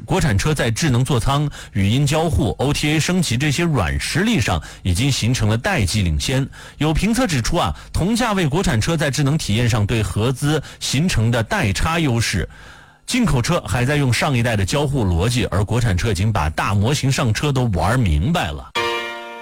国产车在智能座舱、语音交互、OTA 升级这些软实力上已经形成了代际领先。有评测指出同价位国产车在智能体验上对合资形成的代差优势。进口车还在用上一代的交互逻辑，而国产车已经把大模型上车都玩明白了。